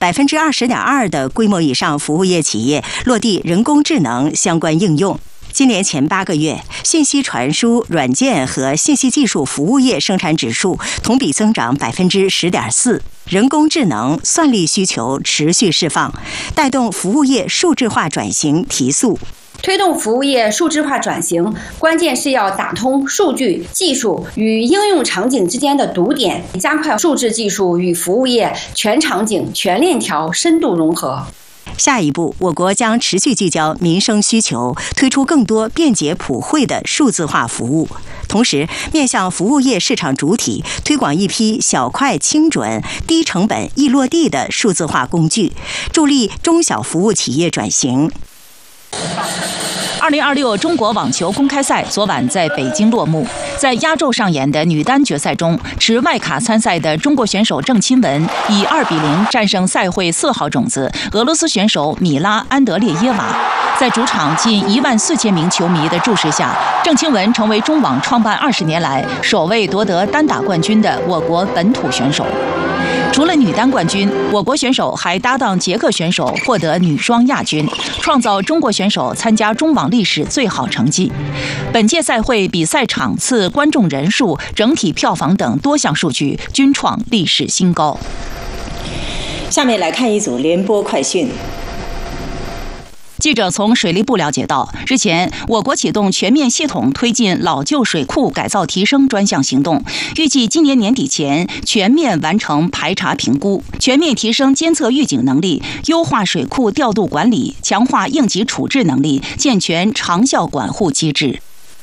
20.2%的规模以上服务业企业落地人工智能相关应用。今年前8个月，信息传输、软件和信息技术服务业生产指数同比增长10.4%，人工智能算力需求持续释放，带动服务业数字化转型提速。 推动服务业数字化转型，关键是要打通数据、技术与应用场景之间的堵点，加快数字技术与服务业全场景、全链条深度融合。 下一步，我国将持续聚焦民生需求，推出更多便捷普惠的数字化服务。同时，面向服务业市场主体，推广一批小快精准、低成本易落地的数字化工具，助力中小服务企业转型。 2026中国网球公开赛昨晚在北京落幕。在压轴上演的女单决赛中，持外卡参赛的中国选手郑钦文以2-0战胜赛会4号种子俄罗斯选手米拉·安德烈耶娃。在主场近14000名球迷的注视下，郑钦文成为中网创办20年来首位夺得单打冠军的我国本土选手。除了女单冠军，我国选手还搭档捷克选手获得女双亚军，创造中国选手参加中网历史最好成绩。本届赛会比赛场次、观众人数、整体票房等多项数据均创历史新高。 下面来看一组联播快讯。 记者从水利部了解到，日前我国启动全面系统推进老旧水库改造提升专项行动，预计今年年底前全面完成排查评估，全面提升监测预警能力，优化水库调度管理，强化应急处置能力，健全长效管护机制。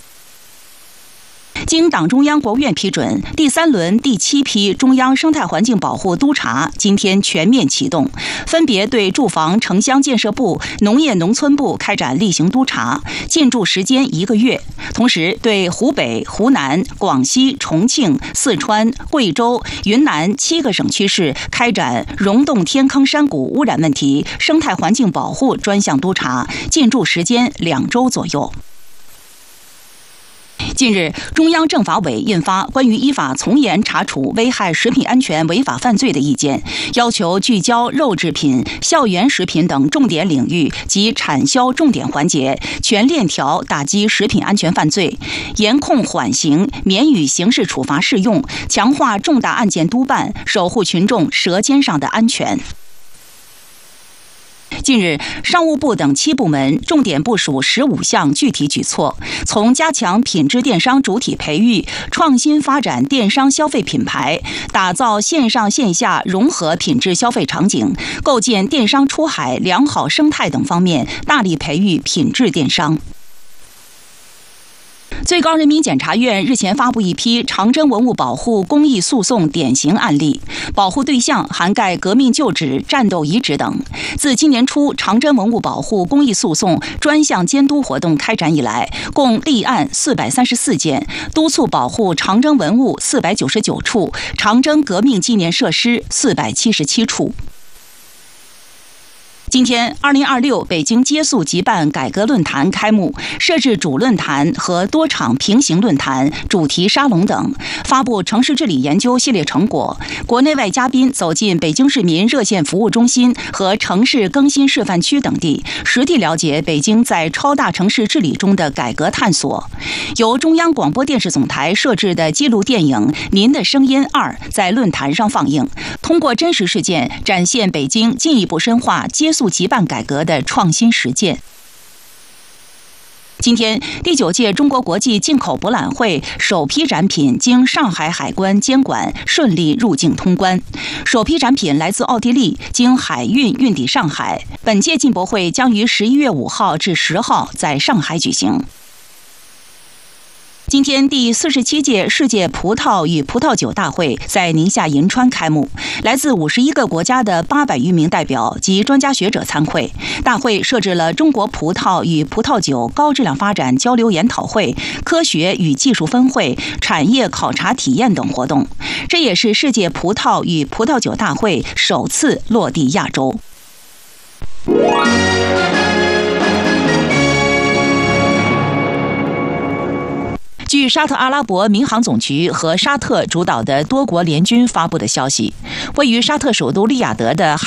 经党中央、国务院批准，第3轮第7批中央生态环境保护督查今天全面启动，分别对住房城乡建设部、农业农村部开展例行督查，进驻时间1个月。同时，对湖北、湖南、广西、重庆、四川、贵州、云南7个省区市开展溶洞天坑山谷污染问题生态环境保护专项督查，进驻时间2周左右。近日，中央政法委印发关于依法从严查处危害食品安全违法犯罪的意见，要求聚焦肉制品、校园食品等重点领域及产销重点环节，全链条打击食品安全犯罪，严控缓刑，免予刑事处罚适用，强化重大案件督办，守护群众舌尖上的安全。近日，商务部等7部门重点部署15项具体举措，从加强品质电商主体培育、创新发展电商消费品牌、打造线上线下融合品质消费场景、构建电商出海良好生态等方面，大力培育品质电商。最高人民检察院日前发布一批长征文物保护公益诉讼典型案例，保护对象涵盖革命旧址、战斗遗址等。自今年初长征文物保护公益诉讼专项监督活动开展以来，共立案434件，督促保护长征文物499处，长征革命纪念设施477处。今天，2026北京接宿即办改革论坛开幕，设置主论坛和多场平行论坛、主题沙龙等，发布城市治理研究系列成果。国内外嘉宾走进北京市民热线服务中心和城市更新示范区等地，实地了解北京在超大城市治理中的改革探索。由中央广播电视总台摄制的纪录电影《您的声音2》在论坛上放映，通过真实事件展现北京进一步深化接宿即办改革的创新实践。今天，第9届中国国际进口博览会首批展品经上海海关监管顺利入境通关。首批展品来自奥地利，经海运运抵上海。本届进博会将于11月5号至10号在上海举行。今天，第47届世界葡萄与葡萄酒大会在宁夏银川开幕，来自51个国家的800余名代表及专家学者参会。大会设置了中国葡萄与葡萄酒高质量发展交流研讨会、科学与技术分会、产业考察体验等活动。这也是世界葡萄与葡萄酒大会首次落地亚洲。据沙特阿拉伯民航总局和沙特主导的多国联军发布的消息，位于沙特首都利雅得的